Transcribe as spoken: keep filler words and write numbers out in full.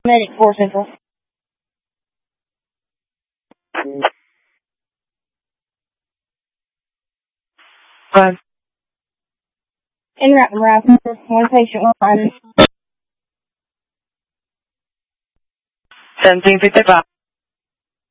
Medic four Central. Five. In route and route. One patient, one minor. seventeen fifty-five.